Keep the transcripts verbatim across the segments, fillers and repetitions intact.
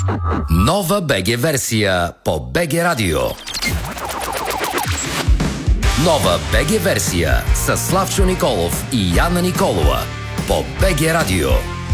Нова БГ версия по БГ Радио. Нова БГ версия с Славчо Николов и Яна Николова по БГ Радио.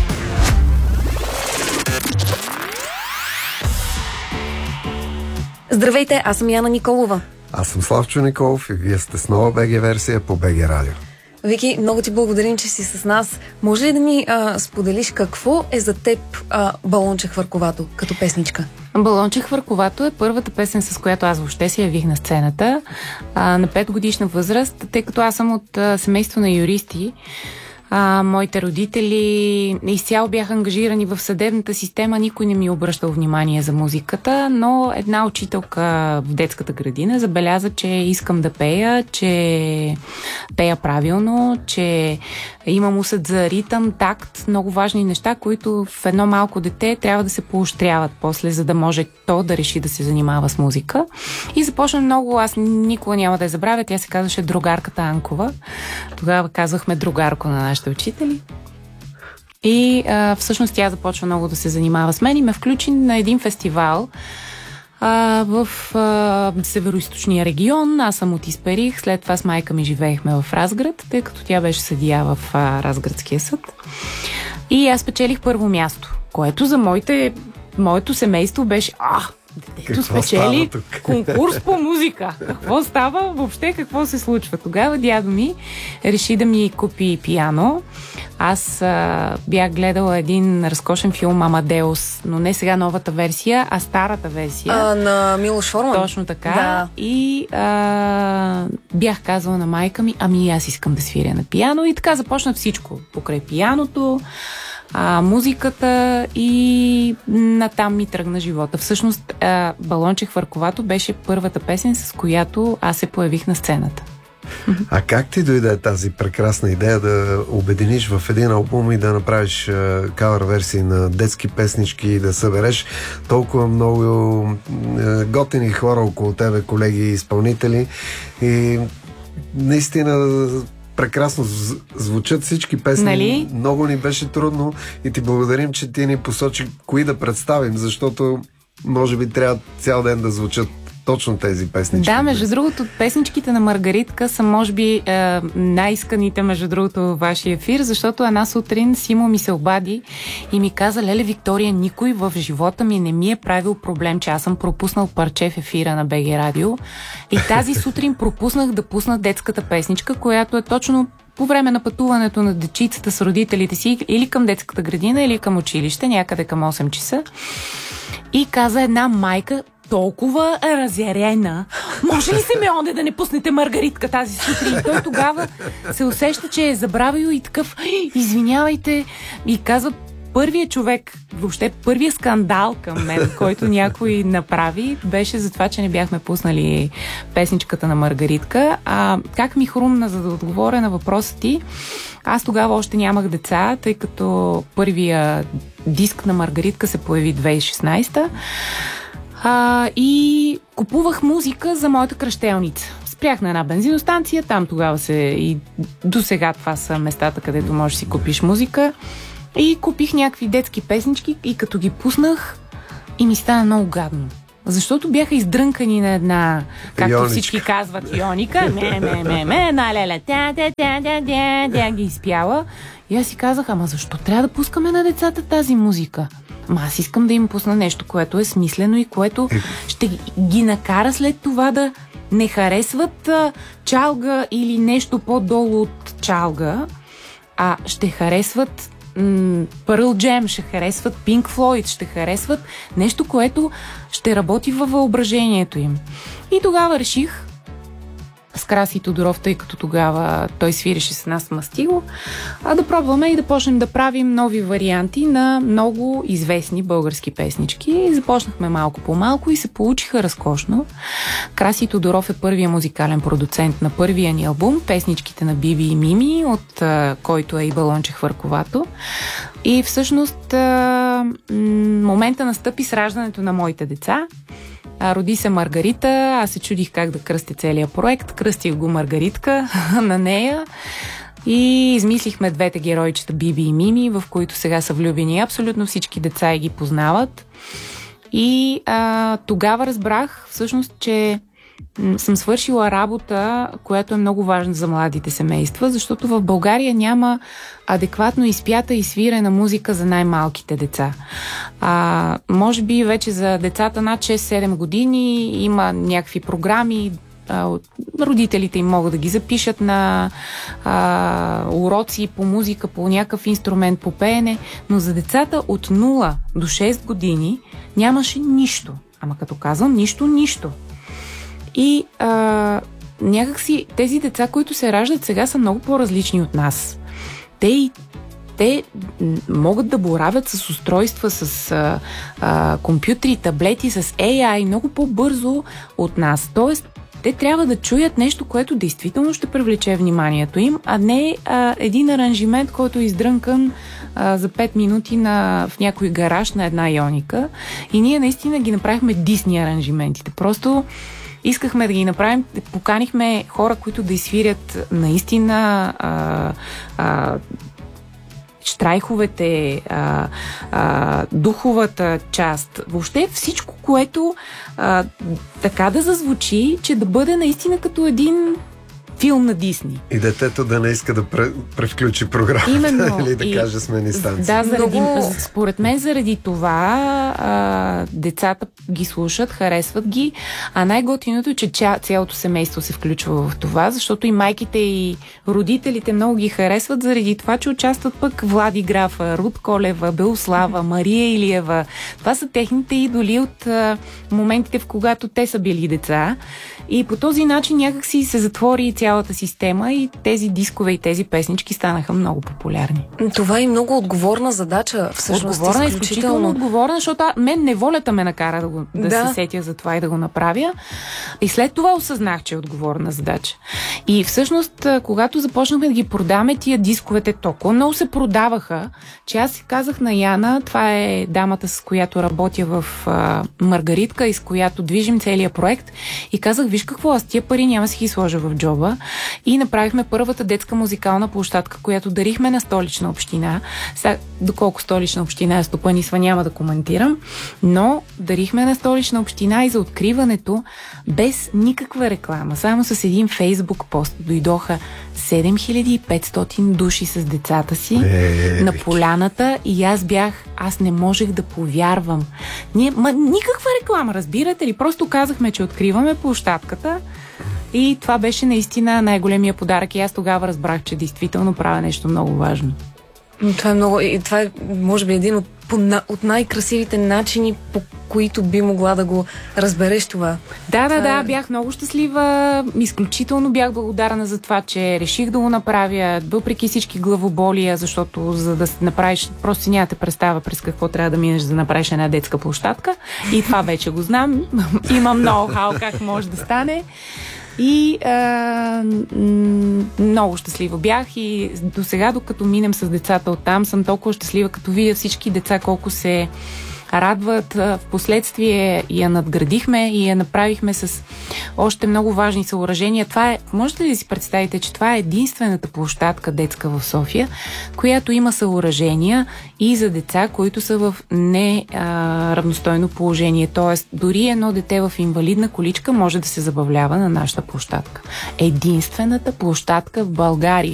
Здравейте, аз съм Яна Николова. Аз съм Славчо Николов и вие сте с нова БГ версия по БГ Радио. Вики, много ти благодарим, че си с нас. Може ли да ни а, споделиш какво е за теб а, Балонче хвърковато като песничка? Балонче хвърковато е първата песен, с която аз въобще се явих на сцената а, на пет годишна възраст, тъй като аз съм от а, семейство на юристи. А, моите родители изцяло бяха ангажирани в съдебната система, никой не ми е обръщал внимание за музиката, но една учителка в детската градина забеляза, че искам да пея, че пея правилно, че имам усет за ритъм, такт, много важни неща, които в едно малко дете трябва да се поощряват после, за да може то да реши да се занимава с музика. И започна много, аз никога няма да я забравя, тя се казваше другарката Анкова. Тогава казвахме другарко на нашите учители. И а, всъщност тя започва много да се занимава с мен и ме включи на един фестивал а, в а, североизточния регион. Аз съм от Исперих, след това с майка ми живеехме в Разград, тъй като тя беше съдия в а, Разградския съд. И аз печелих първо място, което за моите, моето семейство беше а, детето спечели конкурс по музика. Какво става? Въобще какво се случва? Тогава дядо ми реши да ми купи пиано. Аз а, бях гледала един разкошен филм Амадеус, но не сега новата версия, а старата версия. А, на Милош Форман. Точно така. Да. И а, бях казала на майка ми, ами аз искам да свиря на пиано. И така започна всичко. Покрай пианото, А, музиката и натам ми тръгна живота. Всъщност а, Балонче хвърковато беше първата песен, с която аз се появих на сцената. А как ти дойде тази прекрасна идея да обединиш в един албум и да направиш кавър версии на детски песнички и да събереш толкова много е, готини хора около тебе, колеги и изпълнители, и наистина прекрасно звучат всички песни. Нали? Много ни беше трудно и ти благодарим, че ти ни посочи кои да представим, защото може би трябва цял ден да звучат точно тези песнички. Да, между другото, песничките на Маргаритка са, може би, е, най-исканите, между другото, във вашия ефир, защото една сутрин Симо ми се обади и ми каза: леле, Виктория, никой в живота ми не ми е правил проблем, че аз съм пропуснал парче в ефира на БГ Радио. И тази сутрин пропуснах да пусна детската песничка, която е точно по време на пътуването на дечицата с родителите си или към детската градина, или към училище, някъде към осем часа. И каза една майка, толкова разярена: може ли се ме онде да не пуснете Маргаритка тази сутрин? Той тогава се усеща, че е забравил и такъв: извинявайте. И казва, първият човек, въобще първият скандал към мен, който някой направи, беше за това, че не бяхме пуснали песничката на Маргаритка. А как ми хрумна, за да отговоря на въпроса ти, аз тогава още нямах деца, тъй като първия диск на Маргаритка се появи две хиляди и шестнадесета. А, и купувах музика за моята кръщелница. Спрях на една бензиностанция, там тогава се и до сега това са местата, където можеш да си купиш музика. И купих някакви детски песнички и като ги пуснах, и ми стана много гадно. Защото бяха издрънкани на една, както Йоничка. Всички казват, Йоника, ме, ме, ме, ме, на леля, тя, тя, тя, тя, тя, тя, ги изпяла. И аз си казах, ама защо трябва да пускаме на децата тази музика? Ама аз искам да им пусна нещо, което е смислено и което ще ги накара след това да не харесват а, чалга или нещо по-долу от чалга, а ще харесват м- Pearl Jam, ще харесват Pink Floyd, ще харесват нещо, което ще работи във въображението им. И тогава реших с Краси Тодоров, тъй като тогава той свиреше с нас мастило, а да пробваме и да почнем да правим нови варианти на много известни български песнички. И започнахме малко по малко и се получиха разкошно. Краси Тодоров е първия музикален продуцент на първия ни албум, песничките на Биби и Мими, от а, който е и Балонче хвърковато. И всъщност а, м- момента настъпи с раждането на моите деца. А, роди се Маргарита, аз се чудих как да кръстя целият проект, кръстих го Маргаритка на нея и измислихме двете геройчета Биби и Мими, в които сега са влюбени абсолютно всички деца и ги познават. И а, тогава разбрах всъщност, че съм свършила работа, която е много важна за младите семейства, защото в България няма адекватно изпята и свирена музика за най-малките деца. А, може би вече за децата над шест-седем години има някакви програми, а, родителите им могат да ги запишат на а, уроци по музика, по някакъв инструмент, по пеене, но за децата от нула до шест години нямаше нищо. Ама като казвам нищо, нищо. И а, някакси тези деца, които се раждат сега, са много по-различни от нас. Те, те могат да боравят с устройства, с а, а, компютри, таблети, с Ей Ай много по-бързо от нас. Тоест, те трябва да чуят нещо, което действително ще привлече вниманието им, а не а, един аранжимент, който е издрънкан а, за пет минути на, в някой гараж на една ионика. И ние наистина ги направихме Дисни аранжиментите. Просто искахме да ги направим, поканихме хора, които да изсвирят наистина а, а, щрайховете, а, а, духовата част, въобще всичко, което а, така да зазвучи, че да бъде наистина като един филм на Дисни. И детето да не иска да пре, превключи програмата. Именно. Или да и, каже смени станция. Да, заради, Много... според мен заради това а, децата ги слушат, харесват ги, а най-готиното е, че ча, цялото семейство се включва в това, защото и майките и родителите много ги харесват заради това, че участват пък Влади Графа, Руд Колева, Белослава, Мария Илиева. Това са техните идоли от а, моментите, в когато те са били деца. И по този начин някак си се затвори цялата система и тези дискове и тези песнички станаха много популярни. Това е много отговорна задача, всъщност. Отговорна, изключително отговорна, защото мен неволята ме накара да, го, да, да се сетя за това и да го направя. И след това осъзнах, че е отговорна задача. И всъщност, когато започнахме да ги продаваме тия дисковете, толкова много се продаваха, че аз си казах на Яна, това е дамата, с която работя в а, Маргаритка и с която движим целият проект, и казах, виж какво, аз тия пари няма да си ги сложа в джоба. И направихме първата детска музикална площадка, която дарихме на Столична община. Сега, доколко Столична община е стопанисва, няма да коментирам, но дарихме на Столична община и за откриването без никаква реклама, само с един Фейсбук пост дойдоха седем хиляди и петстотин души с децата си е, на поляната и аз бях, аз не можех да повярвам. Ние, ма, никаква реклама, разбирате ли? Просто казахме, че откриваме площадката и това беше наистина най-големия подарък и аз тогава разбрах, че действително правя нещо много важно. Това е много, и това е, може би, един от, от най-красивите начини, по които би могла да го разбереш това. Да, да, това да, е... бях много щастлива, изключително бях благодарна за това, че реших да го направя, въпреки всички главоболия, защото за да се направиш, просто си нямате представа през какво трябва да минеш, за да направиш една детска площадка. И това вече го знам. Имам ноу-хау как може да стане. И а, много щастлива бях и до сега, докато минем с децата оттам, съм толкова щастлива, като видя всички деца колко се радват. В последствие я надградихме и я направихме с още много важни съоръжения. Това е, можете ли да си представите, че това е единствената площадка детска в София, която има съоръжения и за деца, които са в неравностойно положение. Тоест, дори едно дете в инвалидна количка може да се забавлява на нашата площадка. Единствената площадка в България.